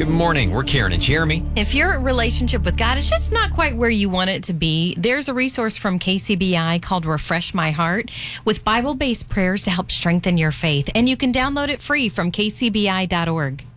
Good morning. We're Karen and Jeremy. If your relationship with God is just not quite where you want it to be, there's a resource from KCBI called Refresh My Heart with Bible-based prayers to help strengthen your faith. And you can download it free from kcbi.org.